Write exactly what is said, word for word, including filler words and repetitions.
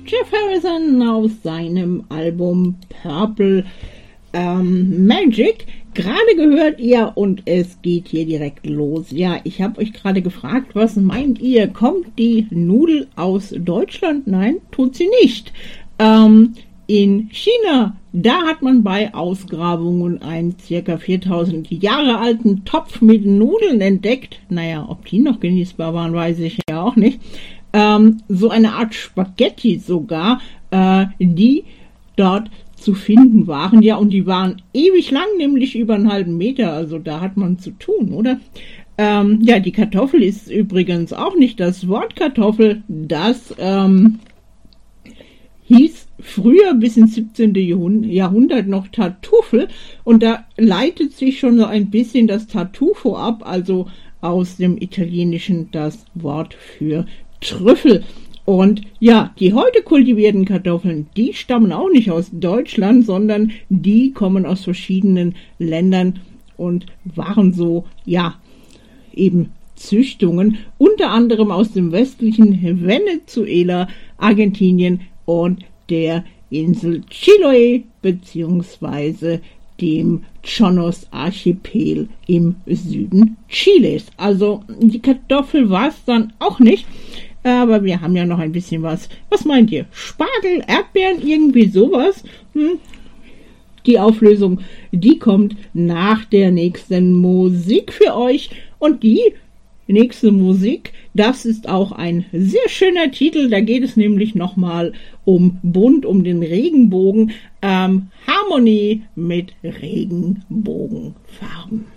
Geoff Harrison aus seinem Album Purple ähm, Magic. Gerade gehört ihr und es geht hier direkt los. Ja, ich habe euch gerade gefragt, was meint ihr? Kommt die Nudel aus Deutschland? Nein, tut sie nicht. Ähm, in China, da hat man bei Ausgrabungen einen circa viertausend Jahre alten Topf mit Nudeln entdeckt. Naja, ob die noch genießbar waren, weiß ich ja auch nicht. Ähm, so eine Art Spaghetti sogar, äh, die dort zu finden waren. Ja, und die waren ewig lang, nämlich über einen halben Meter. Also da hat man zu tun, oder? Ähm, ja, die Kartoffel ist übrigens auch nicht das Wort Kartoffel. Das ähm, hieß früher bis ins siebzehnten. Jahrhundert noch Tartufel. Und da leitet sich schon so ein bisschen das Tartufo ab, also aus dem Italienischen das Wort für Trüffel. Und ja, die heute kultivierten Kartoffeln, die stammen auch nicht aus Deutschland, sondern die kommen aus verschiedenen Ländern und waren so, ja, eben Züchtungen, unter anderem aus dem westlichen Venezuela, Argentinien und der Insel Chiloé beziehungsweise dem Chonos-Archipel im Süden Chiles. Also die Kartoffel war es dann auch nicht. Aber wir haben ja noch ein bisschen was. Was meint ihr? Spargel, Erdbeeren, irgendwie sowas? Hm? Die Auflösung, die kommt nach der nächsten Musik für euch. Und die nächste Musik, das ist auch ein sehr schöner Titel. Da geht es nämlich nochmal um bunt, um den Regenbogen. Ähm, Harmonie mit Regenbogenfarben.